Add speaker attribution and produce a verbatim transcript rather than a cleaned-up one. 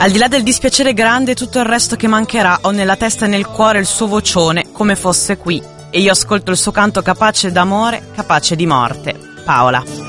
Speaker 1: Al di là del dispiacere grande, tutto il resto che mancherà, ho nella testa e nel cuore il suo vocione, come fosse qui. E io ascolto il suo canto capace d'amore, capace di morte. Paola.